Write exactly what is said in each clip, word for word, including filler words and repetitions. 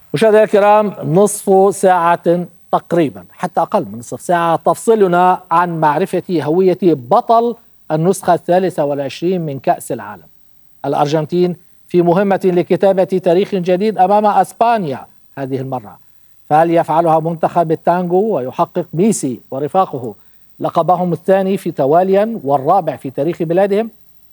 مشاهدينا الكرام، نصف ساعة تقريبا، حتى أقل من نصف ساعة، تفصلنا عن معرفة هوية بطل النسخة الثالثة والعشرين من كأس العالم. الأرجنتين في مهمة لكتابة تاريخ جديد أمام أسبانيا هذه المرة، فهل يفعلها منتخب التانجو ويحقق ميسي ورفاقه لقبهم الثاني في تواليا والرابع في تاريخ بلادهم؟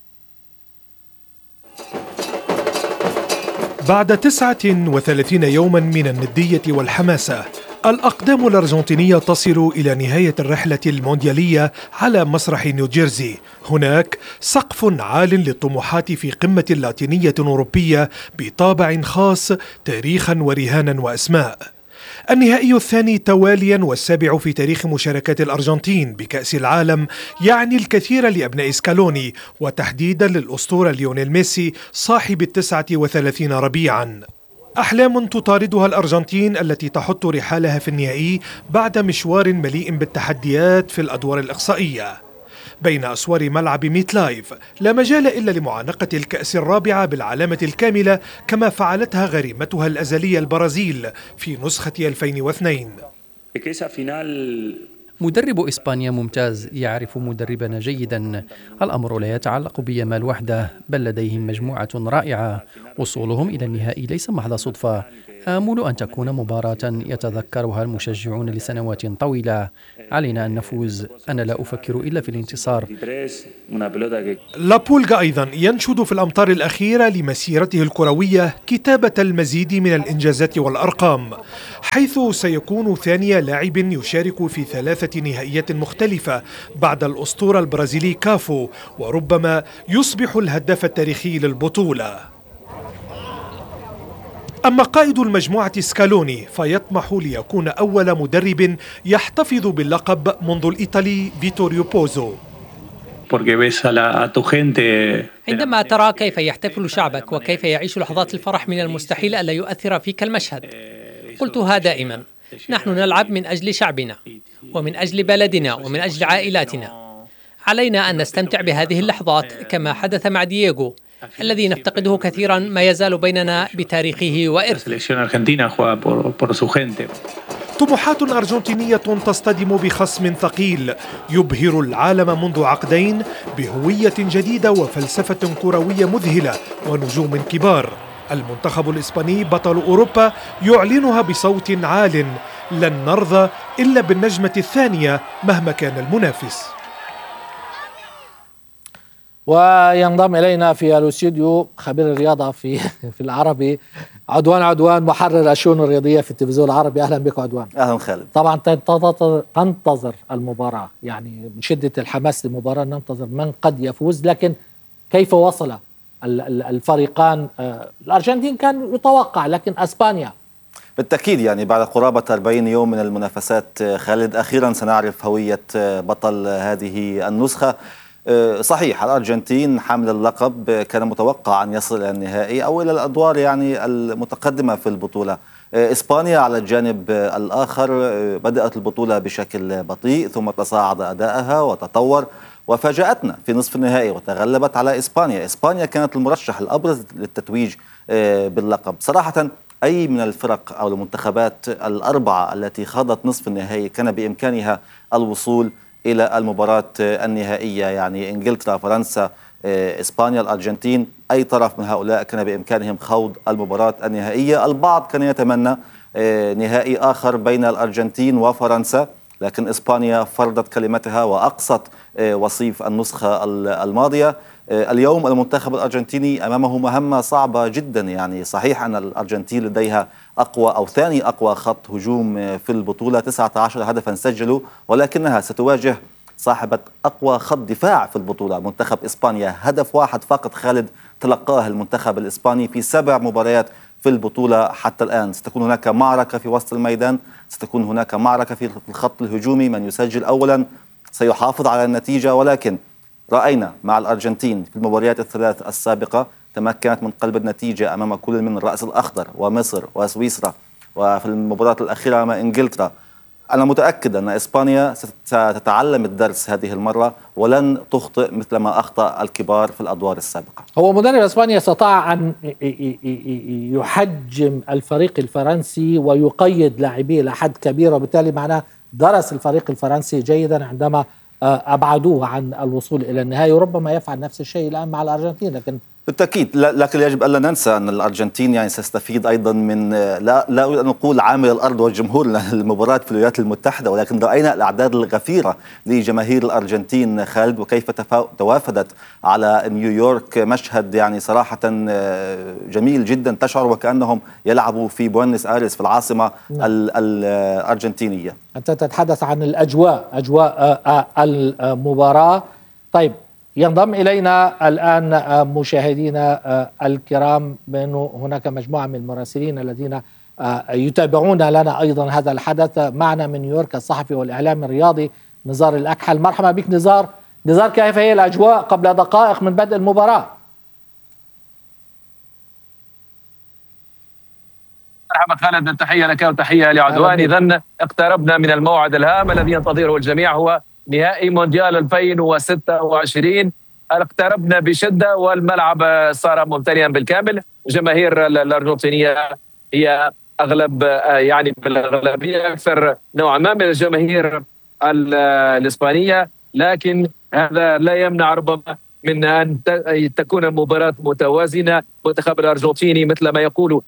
بعد تسعة وثلاثين يوما من الندية والحماسة، الأقدام الأرجنتينية تصل إلى نهاية الرحلة المونديالية على مسرح نيوجيرسي. هناك سقف عال للطموحات في قمة لاتينية أوروبية بطابع خاص، تاريخا ورهانا وأسماء. النهائي الثاني تواليا والسابع في تاريخ مشاركات الأرجنتين بكأس العالم يعني الكثير لأبناء سكالوني، وتحديدا للأسطورة ليونيل ميسي صاحب التسعة وثلاثين ربيعا. أحلام تطاردها الأرجنتين التي تحط رحالها في النهائي بعد مشوار مليء بالتحديات في الأدوار الإقصائية. بين أسوار ملعب ميت لايف لا مجال إلا لمعانقة الكأس الرابعة بالعلامة الكاملة، كما فعلتها غريمتها الأزلية البرازيل في نسخة ألفين واثنين. مدرب إسبانيا ممتاز، يعرف مدربنا جيدا. الأمر لا يتعلق بيامال وحده، بل لديهم مجموعة رائعة. وصولهم إلى النهائي ليس محض صدفة. آمل أن تكون مباراة يتذكرها المشجعون لسنوات طويلة. علينا أن نفوز، أنا لا أفكر إلا في الانتصار. لابولغا أيضا ينشد في الأمطار الأخيرة لمسيرته الكروية كتابة المزيد من الإنجازات والأرقام، حيث سيكون ثاني لاعب يشارك في ثلاثة نهائيات مختلفة بعد الأسطورة البرازيلي كافو، وربما يصبح الهداف التاريخي للبطولة. أما قائد المجموعة سكالوني فيطمح ليكون أول مدرب يحتفظ باللقب منذ الإيطالي فيتوريو بوزو. عندما ترى كيف يحتفل شعبك وكيف يعيش لحظات الفرح، من المستحيل ألا يؤثر فيك المشهد. قلتها دائما، نحن نلعب من أجل شعبنا ومن أجل بلدنا ومن أجل عائلاتنا. علينا أن نستمتع بهذه اللحظات كما حدث مع دييغو الذي نفتقده كثيرا، ما يزال بيننا بتاريخه وإرثه. طموحات أرجنتينية تصطدم بخصم ثقيل يبهر العالم منذ عقدين بهوية جديدة وفلسفة كروية مذهلة ونجوم كبار. المنتخب الإسباني بطل أوروبا يعلنها بصوت عال: لن نرضى إلا بالنجمة الثانية مهما كان المنافس. وينضم إلينا في الاستوديو خبير الرياضة في في العربي عدوان عدوان، محرر الشؤون الرياضية في التلفزيون العربي. أهلا بك عدوان. أهلا خالد. طبعا تنتظر المباراة، يعني من شدة الحماس للمباراة ننتظر من قد يفوز، لكن كيف وصل الفريقان؟ الأرجنتين كان يتوقع، لكن أسبانيا بالتأكيد يعني بعد قرابة أربعين يوم من المنافسات خالد أخيرا سنعرف هوية بطل هذه النسخة. صحيح الأرجنتين حامل اللقب كان متوقع أن يصل إلى النهائي أو إلى الأدوار يعني المتقدمة في البطولة. إسبانيا على الجانب الآخر بدأت البطولة بشكل بطيء، ثم تصاعد أداءها وتطور وفاجأتنا في نصف النهائي وتغلبت على إسبانيا. إسبانيا كانت المرشح الأبرز للتتويج باللقب. صراحة أي من الفرق أو المنتخبات الأربعة التي خاضت نصف النهائي كان بإمكانها الوصول إلى المباراة النهائية، يعني إنجلترا، فرنسا، إسبانيا، الأرجنتين، أي طرف من هؤلاء كان بإمكانهم خوض المباراة النهائية. البعض كان يتمنى نهائي آخر بين الأرجنتين وفرنسا، لكن إسبانيا فرضت كلمتها وأقصت وصيف النسخة الماضية. اليوم المنتخب الأرجنتيني أمامه مهمة صعبة جدا. يعني صحيح أن الأرجنتين لديها أقوى أو ثاني أقوى خط هجوم في البطولة، تسعة عشر هدفا سجلوا، ولكنها ستواجه صاحبة أقوى خط دفاع في البطولة منتخب إسبانيا. هدف واحد فقط خالد تلقاه المنتخب الإسباني في سبع مباريات في البطولة حتى الآن. ستكون هناك معركة في وسط الميدان، ستكون هناك معركة في الخط الهجومي، من يسجل أولا سيحافظ على النتيجة. ولكن رأينا مع الأرجنتين في المباريات الثلاث السابقة تمكنت من قلب النتيجة أمام كل من الرأس الأخضر ومصر وسويسرا، وفي المباراة الأخيرة أمام إنجلترا أنا متأكد أن إسبانيا ستتعلم الدرس هذه المرة ولن تخطئ مثل ما أخطأ الكبار في الأدوار السابقة. هو مدرب إسبانيا استطاع أن يحجم الفريق الفرنسي ويقيد لاعبيه لحد كبير، وبالتالي معناه درس الفريق الفرنسي جيدا عندما أبعدوه عن الوصول إلى النهاية، وربما يفعل نفس الشيء الآن مع الأرجنتين. لكن بالتأكيد، لكن يجب ألا ننسى أن الأرجنتين يعني ستستفيد أيضا من لا لا أريد أن نقول عامل الأرض والجمهور للمباراة في الولايات المتحدة، ولكن رأينا الأعداد الغفيرة لجماهير الأرجنتين خالد، وكيف توافدت على نيويورك. مشهد يعني صراحة جميل جدا، تشعر وكأنهم يلعبوا في بوينس آيرس في العاصمة الأرجنتينية. أنت تتحدث عن الأجواء، أجواء المباراة. طيب، ينضم إلينا الآن مشاهدينا الكرام، بأنه هناك مجموعة من المراسلين الذين يتابعون لنا أيضا هذا الحدث. معنا من نيويورك الصحفي والإعلامي الرياضي نزار الأكحل. مرحبا بك نزار. نزار، كيف هي الأجواء قبل دقائق من بدء المباراة؟ مرحبا خالد، التحية لك وتحية لعدوان. إذن اقتربنا من الموعد الهام الذي ينتظره الجميع، هو نهائي مونديال ألفين وستة وعشرين. اقتربنا بشدة والملعب صار ممتلئا بالكامل. جماهير الأرجنتينية هي أغلب يعني بالأغلبية أكثر نوعا ما من الجماهير الإسبانية، لكن هذا لا يمنع ربما من أن تكون المباراة متوازنة. المنتخب الأرجنتيني مثل ما يقول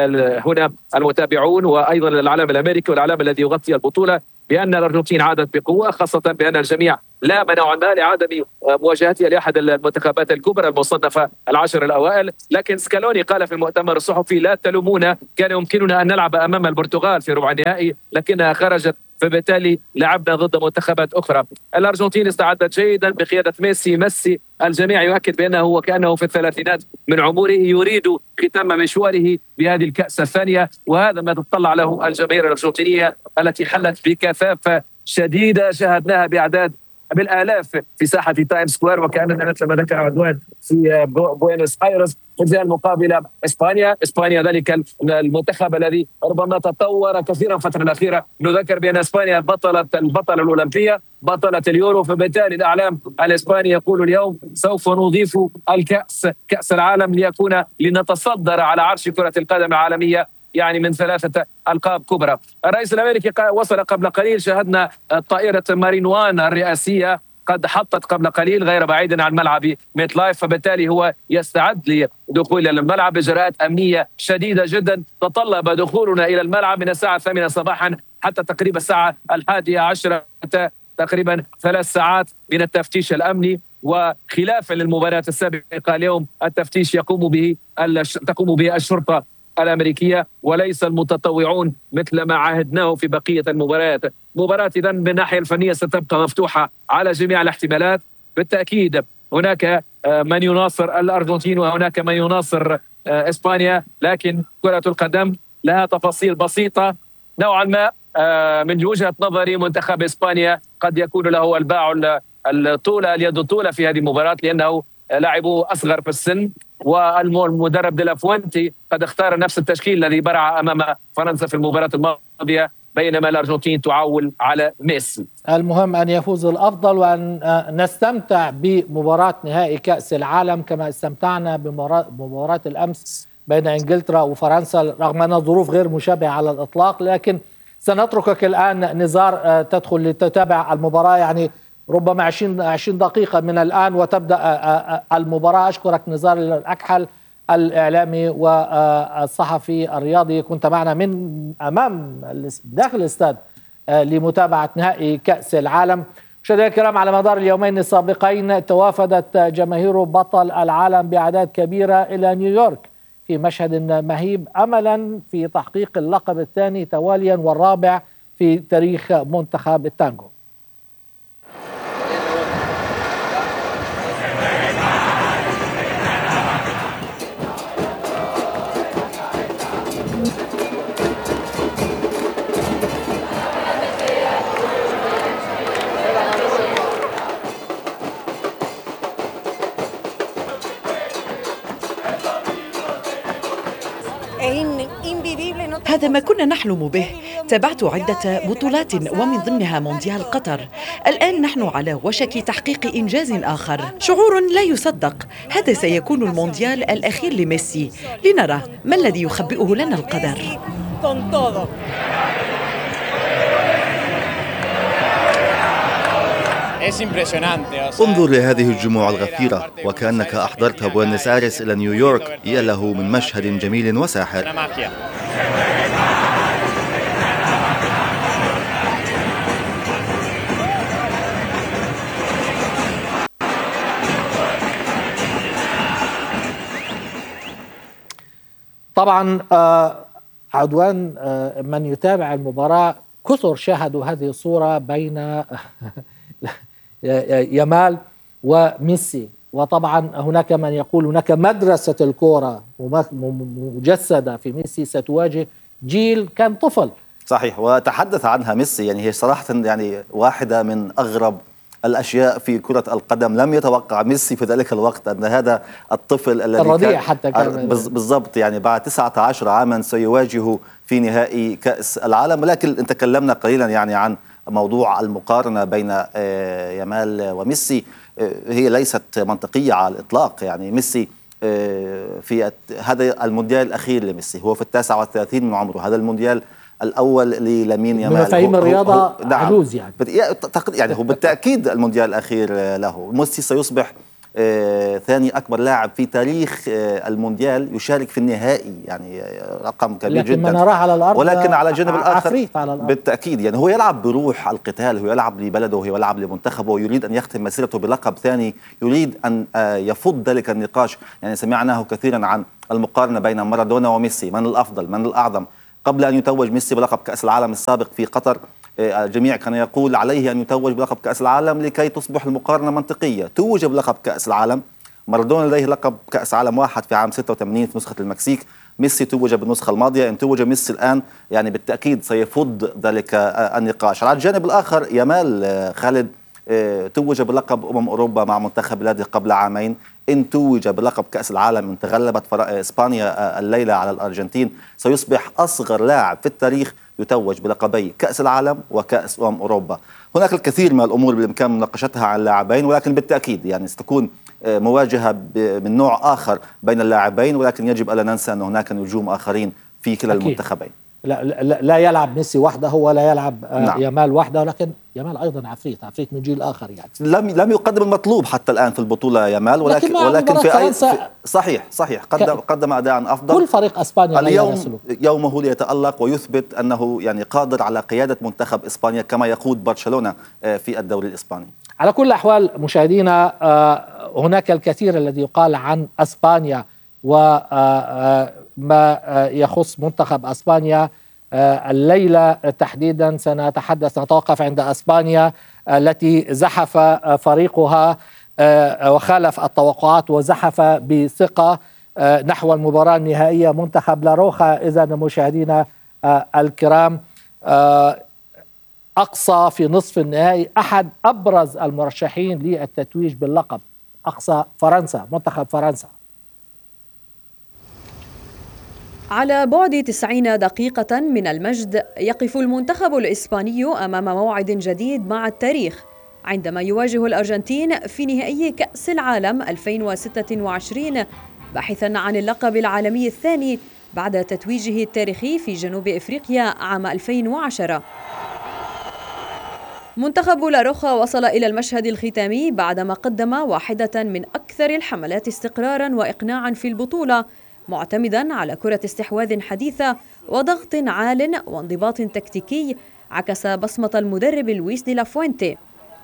هنا المتابعون وأيضا الإعلام الأمريكي والإعلام الذي يغطي البطولة بأن الأرجنتين عادت بقوة، خاصة بأن الجميع لا منع ما لعدم مواجهتها لأحد المنتخبات الكبرى المصنفة العشر الأوائل. لكن سكالوني قال في المؤتمر الصحفي: لا تلومونا، كان يمكننا أن نلعب أمام البرتغال في ربع النهائي لكنها خرجت، فبالتالي لعبنا ضد منتخبات أخرى. الأرجنتين استعدت جيدا بقيادة ميسي. ميسي الجميع يؤكد بأنه وكأنه في الثلاثينات من عمره، يريد ختام مشواره بهذه الكأس الثانية، وهذا ما تطلع له الجماهير الأرجنتينية التي حلت بكثافة شديدة شاهدناها بأعداد بالآلاف في ساحة تايم سكوير، وكأننا مثل ما ذكر عدوان في بوينس آيرس. في الجهة المقابلة إسبانيا، إسبانيا ذلك المنتخب الذي ربما تطور كثيرا الفترة الأخيرة. نذكر بأن إسبانيا بطلة البطلة الأولمبية، بطلة اليورو، فبالتالي الإعلام الإسباني يقول اليوم سوف نضيف الكأس كأس العالم ليكون لنتصدر على عرش كرة القدم العالمية، يعني من ثلاثة ألقاب كبرى. الرئيس الأمريكي وصل قبل قليل، شاهدنا طائرة مارين وان الرئاسية قد حطت قبل قليل غير بعيد عن ملعب ميت لايف، فبالتالي هو يستعد لدخول الملعب بإجراءات أمنية شديدة جدا. تطلب دخولنا إلى الملعب من الساعة الثامنة صباحا حتى تقريبا الساعة الحادية عشرة، تقريبا ثلاث ساعات من التفتيش الأمني. وخلافا للمباراة السابقة اليوم التفتيش يقوم به تقوم به الشرطة الأمريكية وليس المتطوعون مثل ما عهدناه في بقية المباريات. مباراة إذن من الناحية الفنية ستبقى مفتوحة على جميع الاحتمالات. بالتأكيد هناك من يناصر الأرجنتين وهناك من يناصر إسبانيا، لكن كرة القدم لها تفاصيل بسيطة نوعا ما. من وجهة نظري منتخب إسبانيا قد يكون له الباع الطولة اليد الطولة في هذه المباراة، لأنه لاعبوه أصغر في السن، والمدرب دي لافوينتي قد اختار نفس التشكيل الذي برع أمام فرنسا في المباراة الماضية، بينما الأرجنتين تعول على ميسي. المهم أن يفوز الأفضل، وأن نستمتع بمباراة نهائي كأس العالم كما استمتعنا بمباراة الأمس بين إنجلترا وفرنسا، رغم أن الظروف غير مشابهة على الإطلاق. لكن سنتركك الآن نزار تدخل لتتابع المباراة، يعني ربما عشرين دقيقة من الآن وتبدأ المباراة. أشكرك نزار الأكحل الإعلامي والصحفي الرياضي، كنت معنا من أمام داخل الاستاد لمتابعة نهائي كأس العالم. مشاهدينا الكرام، على مدار اليومين السابقين توافدت جماهير بطل العالم بأعداد كبيرة إلى نيويورك في مشهد مهيب، أملا في تحقيق اللقب الثاني تواليا والرابع في تاريخ منتخب التانجو. هذا ما كنا نحلم به. تابعت عدة بطولات ومن ضمنها مونديال قطر. الآن نحن على وشك تحقيق إنجاز آخر، شعور لا يصدق. هذا سيكون المونديال الأخير لميسي. لنرى ما الذي يخبئه لنا القدر. انظر لهذه الجموع الغفيرة، وكأنك أحضرت بوينس آيرس إلى نيويورك. يا له من مشهد جميل وساحر. طبعا آه عدوان، آه من يتابع المباراة كثر شاهدوا هذه الصورة بين يامال وميسي. وطبعا هناك من يقول هناك مدرسة الكرة مجسدة في ميسي ستواجه جيل كان طفل. صحيح، وتحدث عنها ميسي. يعني هي صراحة يعني واحدة من أغرب الأشياء في كرة القدم. لم يتوقع ميسي في ذلك الوقت أن هذا الطفل الذي الرضيع حتى كان بالضبط يعني بعد تسعة عشر عاما سيواجه في نهائي كأس العالم. ولكن تكلمنا قليلا يعني عن موضوع المقارنة بين يامال وميسي. هي ليست منطقية على الإطلاق. يعني ميسي في هذا المونديال الأخير لميسي هو في التاسع والثلاثين من عمره. هذا المونديال الأول للامين يامال. مفاهيم الرياضة عجوز يعني. يعني هو بالتأكيد المونديال الأخير له. ميسي سيصبح آه ثاني أكبر لاعب في تاريخ آه المونديال يشارك في النهائي. يعني رقم كبير لكن جدا. ما نراه على الأرض، ولكن على الجانب الآخر على الأرض. بالتأكيد يعني هو يلعب بروح القتال، هو يلعب لبلده، هو يلعب لمنتخبه، ويريد أن يختم مسيرته بلقب ثاني، يريد أن آه يفض ذلك النقاش. يعني سمعناه كثيرا عن المقارنة بين مارادونا وميسي، من الأفضل من الأعظم. قبل أن يتوج ميسي بلقب كأس العالم السابق في قطر، الجميع كان يقول عليه أن يتوج بلقب كأس العالم لكي تصبح المقارنة منطقية. توج بلقب كأس العالم. مارادونا لديه لقب كأس عالم واحد في عام ستة وثمانين في نسخة المكسيك. ميسي توج بالنسخة الماضية. إن توج ميسي الآن يعني بالتأكيد سيفض ذلك النقاش. على الجانب الآخر يامال خالد توج بلقب أمم أوروبا مع منتخب بلاده قبل عامين. إن توج بلقب كأس العالم، إن تغلبت إسبانيا الليلة على الأرجنتين، سيصبح أصغر لاعب في التاريخ يتوج بلقبي كأس العالم وكأس أمم أوروبا. هناك الكثير من الأمور بالإمكان مناقشتها عن اللاعبين، ولكن بالتأكيد يعني ستكون مواجهة من نوع آخر بين اللاعبين. ولكن يجب ألا ننسى أن هناك نجوم آخرين في كلا أكيد. المنتخبين. لا, لا, لا يلعب ميسي وحده ولا يلعب نعم. يامال وحده، ولكن يامال أيضا عفريت عفريت من جيل آخر. يعني لم لم يقدم المطلوب حتى الآن في البطولة يامال، ولكن ولكن في أي في صحيح صحيح قدم قدم أداء أفضل. كل فريق أسبانيا اليوم يومه ليتألق ويثبت أنه يعني قادر على قيادة منتخب إسبانيا كما يقود برشلونة في الدوري الإسباني. على كل الأحوال مشاهدينا، هناك الكثير الذي يقال عن أسبانيا وما يخص منتخب أسبانيا. الليلة تحديدا سنتحدث نتوقف عند أسبانيا التي زحف فريقها وخالف التوقعات وزحف بثقة نحو المباراة النهائية منتخب لاروخا. إذا مشاهدينا الكرام، أقصى في نصف النهائي أحد أبرز المرشحين للتتويج باللقب، أقصى فرنسا، منتخب فرنسا. على بعد تسعين دقيقة من المجد يقف المنتخب الإسباني أمام موعد جديد مع التاريخ عندما يواجه الأرجنتين في نهائي كأس العالم ألفين وستة وعشرين باحثاً عن اللقب العالمي الثاني بعد تتويجه التاريخي في جنوب إفريقيا عام ألفين وعشرة. منتخب لاروخا وصل إلى المشهد الختامي بعدما قدم واحدة من أكثر الحملات استقراراً وإقناعاً في البطولة، معتمداً على كرة استحواذ حديثة وضغط عال وانضباط تكتيكي عكس بصمة المدرب لويس دي لا فوينتي.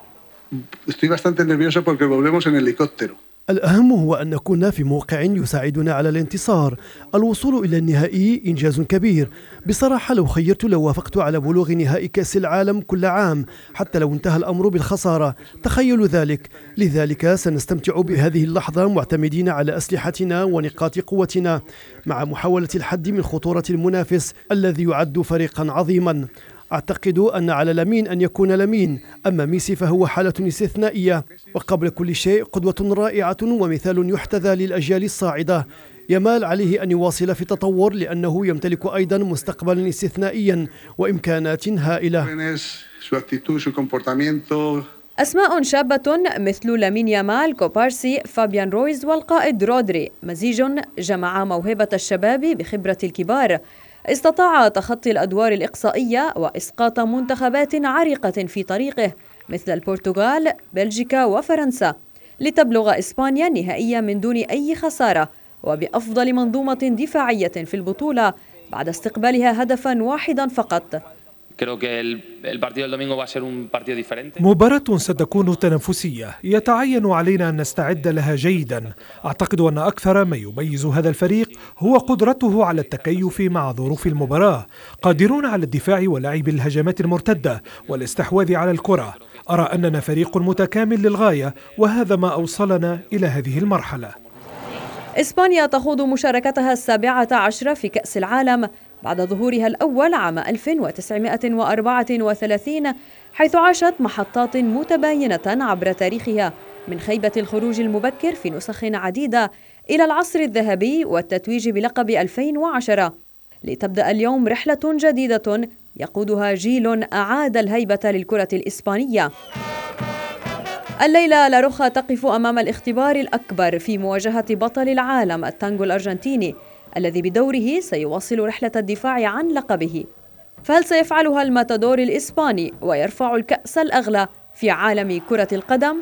الأهم هو أن نكون في موقع يساعدنا على الانتصار. الوصول إلى النهائي إنجاز كبير. بصراحة لو خيرت لو وافقت على بلوغ نهائي كأس العالم كل عام حتى لو انتهى الأمر بالخسارة. تخيلوا ذلك. لذلك سنستمتع بهذه اللحظة معتمدين على أسلحتنا ونقاط قوتنا مع محاولة الحد من خطورة المنافس الذي يعد فريقا عظيما. أعتقد أن على لامين أن يكون لامين، أما ميسي فهو حالة استثنائية وقبل كل شيء قدوة رائعة ومثال يحتذى للأجيال الصاعدة. يامال عليه أن يواصل في التطور لأنه يمتلك أيضا مستقبلا استثنائيا وإمكانات هائلة. أسماء شابة مثل لامين يامال، كوبارسي، فابيان رويز والقائد رودري، مزيج جمع موهبة الشباب بخبرة الكبار. استطاع تخطي الأدوار الإقصائية وإسقاط منتخبات عريقة في طريقه مثل البرتغال، بلجيكا وفرنسا، لتبلغ إسبانيا النهائية من دون أي خسارة وبأفضل منظومة دفاعية في البطولة بعد استقبالها هدفا واحدا فقط. مباراة ستكون تنافسية يتعين علينا أن نستعد لها جيدا. أعتقد أن أكثر ما يميز هذا الفريق هو قدرته على التكيف مع ظروف المباراة، قادرون على الدفاع ولعب الهجمات المرتدة والاستحواذ على الكرة. أرى أننا فريق متكامل للغاية وهذا ما أوصلنا إلى هذه المرحلة. إسبانيا تخوض مشاركتها السابعة عشرة في كأس العالم بعد ظهورها الأول عام ألف وتسعمائة وأربعة وثلاثين، حيث عاشت محطات متباينة عبر تاريخها، من خيبة الخروج المبكر في نسخ عديدة إلى العصر الذهبي والتتويج بلقب ألفين وعشرة، لتبدأ اليوم رحلة جديدة يقودها جيل أعاد الهيبة للكرة الإسبانية. الليلة لاروخا تقف أمام الاختبار الأكبر في مواجهة بطل العالم التانغو الأرجنتيني، الذي بدوره سيواصل رحلة الدفاع عن لقبه. فهل سيفعلها الماتادور الإسباني ويرفع الكأس الأغلى في عالم كرة القدم؟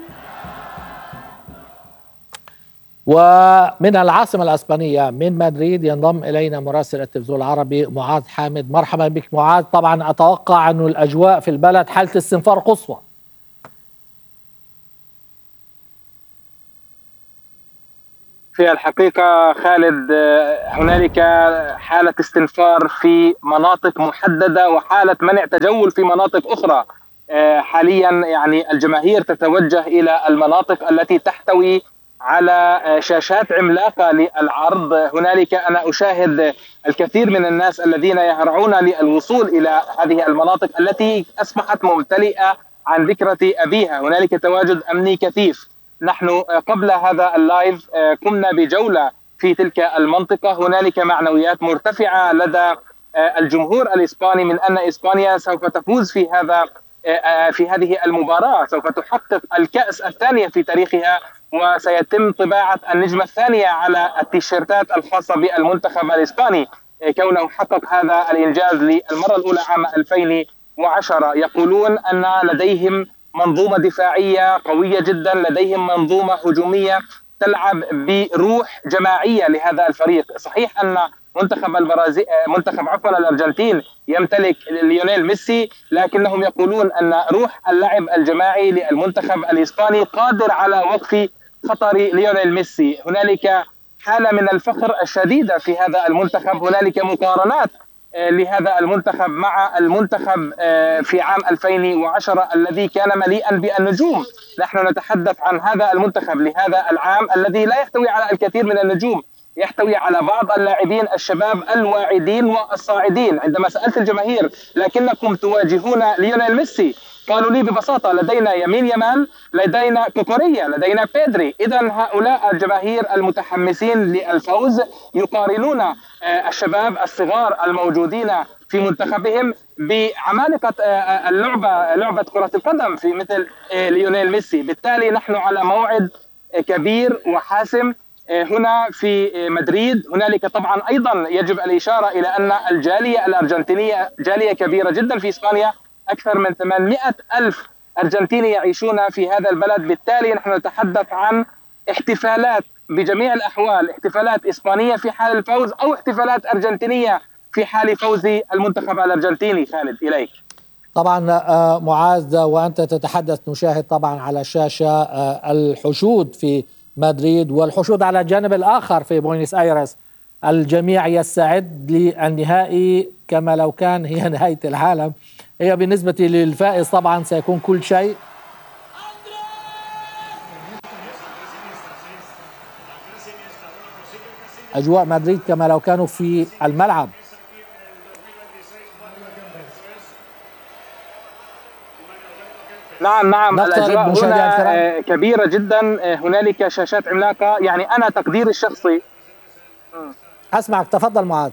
ومن العاصمة الإسبانية من مدريد ينضم إلينا مراسل التلفزيون العربي معاذ حامد. مرحبا بك معاذ. طبعا أتوقع أن الأجواء في البلد حالة استنفار قصوى. في الحقيقة خالد، هنالك حالة استنفار في مناطق محددة وحالة منع تجول في مناطق أخرى. حاليا يعني الجماهير تتوجه إلى المناطق التي تحتوي على شاشات عملاقة للعرض. هنالك أنا أشاهد الكثير من الناس الذين يهرعون للوصول إلى هذه المناطق التي أصبحت ممتلئة عن ذكرى أبيها. هنالك تواجد أمني كثيف. نحن قبل هذا اللايف قمنا بجولة في تلك المنطقة. هنالك معنويات مرتفعة لدى الجمهور الإسباني من أن إسبانيا سوف تفوز في هذا في هذه المباراة، سوف تحقق الكأس الثانية في تاريخها، وسيتم طباعة النجمة الثانية على التيشيرتات الخاصة بالمنتخب الإسباني كونه حقق هذا الإنجاز للمرة الأولى عام ألفين وعشرة. يقولون أن لديهم منظومة دفاعية قوية جدا، لديهم منظومة هجومية تلعب بروح جماعية لهذا الفريق. صحيح أن منتخب البرازيل منتخب عفوا الأرجنتين يمتلك ليونيل ميسي، لكنهم يقولون أن روح اللعب الجماعي للمنتخب الإسباني قادر على وقف خطر ليونيل ميسي. هنالك حالة من الفخر الشديدة في هذا المنتخب. هنالك مقارنات لهذا المنتخب مع المنتخب في عام ألفين وعشرة الذي كان مليئا بالنجوم. نحن نتحدث عن هذا المنتخب لهذا العام الذي لا يحتوي على الكثير من النجوم، يحتوي على بعض اللاعبين الشباب الواعدين والصاعدين. عندما سألت الجماهير لكنكم تواجهون ليونيل ميسي، قالوا لي ببساطة لدينا يمين يامال، لدينا كوكوريا، لدينا بيدري. إذا هؤلاء الجماهير المتحمسين للفوز يقارنون الشباب الصغار الموجودين في منتخبهم بعمالقة اللعبة لعبة كرة القدم في مثل ليونيل ميسي. بالتالي نحن على موعد كبير وحاسم هنا في مدريد. هنالك طبعا أيضا يجب الإشارة إلى أن الجالية الأرجنتينية جالية كبيرة جدا في إسبانيا، أكثر من ثمانمائة ألف أرجنتيني يعيشون في هذا البلد. بالتالي نحن نتحدث عن احتفالات بجميع الأحوال، احتفالات إسبانية في حال الفوز أو احتفالات أرجنتينية في حال فوز المنتخب الأرجنتيني. خالد إليك. طبعا معاذ، وأنت تتحدث نشاهد طبعا على شاشة الحشود في مدريد والحشود على الجانب الآخر في بوينس آيرس. الجميع يستعد للنهائي كما لو كان هي نهاية العالم. هي بالنسبة للفائز طبعا سيكون كل شيء. أجواء مدريد كما لو كانوا في الملعب. نعم نعم الأجواء هنا كبيرة جدا. هنالك شاشات عملاقة. يعني أنا تقديري الشخصي أسمعك، تفضل معاذ.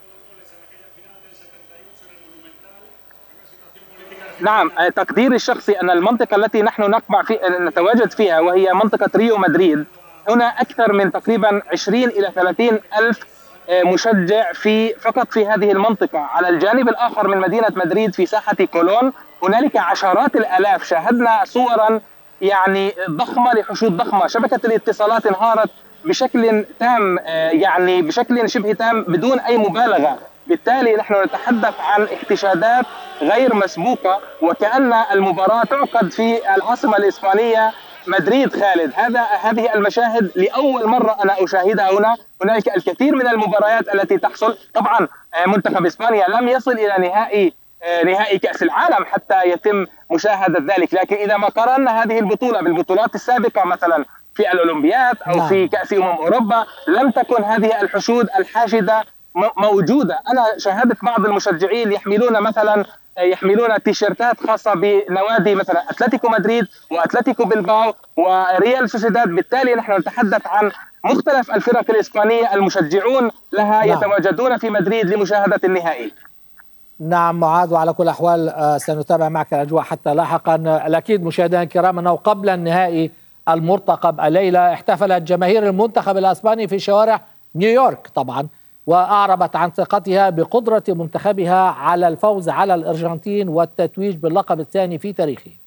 نعم، تقديري الشخصي أن المنطقة التي نحن نقع في نتواجد فيها وهي منطقة ريو مدريد، هنا أكثر من تقريبا عشرين إلى ثلاثين ألف مشجع في فقط في هذه المنطقة. على الجانب الآخر من مدينة مدريد في ساحة كولون هنالك عشرات الآلاف. شاهدنا صورا يعني ضخمة لحشود ضخمة. شبكة الاتصالات انهارت بشكل تام، يعني بشكل شبه تام بدون أي مبالغة. بالتالي نحن نتحدث عن احتشادات غير مسبوقة، وكأن المباراة تعقد في العاصمة الإسبانية مدريد. خالد، هذا هذه المشاهد لأول مرة أنا أشاهدها هنا. هنالك الكثير من المباريات التي تحصل. طبعا منتخب إسبانيا لم يصل إلى نهائي نهائي كأس العالم حتى يتم مشاهدة ذلك، لكن إذا ما قارنا هذه البطولة بالبطولات السابقة مثلا في الأولمبياد أو نعم. في كأس أمم أوروبا لم تكن هذه الحشود الحاشدة موجودة. أنا شاهدت بعض المشجعين يحملون مثلا يحملون تيشيرتات خاصة بنوادي مثلا أتلتيكو مدريد وأتلتيكو بلباو وريال سوسيداد. بالتالي نحن نتحدث عن مختلف الفرق الإسبانية، المشجعون لها نعم. يتواجدون في مدريد لمشاهدة النهائي. نعم معاذ، وعلى كل الأحوال سنتابع معك الأجواء حتى لاحقا. الأكيد مشاهدينا الكرام أنه قبل النهائي المرتقب الليلة احتفلت جماهير المنتخب الأسباني في شوارع نيويورك طبعا، وأعربت عن ثقتها بقدرة منتخبها على الفوز على الأرجنتين والتتويج باللقب الثاني في تاريخه.